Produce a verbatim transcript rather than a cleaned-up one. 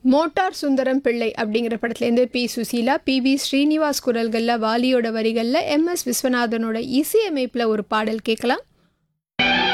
Motor Sundaram Pillai அப்படிங்கிற படத்துலேருந்து B Susheela, P V Srinivas குரல்களில், வாலியோட வரிகளில், எம் எஸ் விஸ்வநாதனோட இசையமைப்பில் ஒரு பாடல் கேட்கலாம்.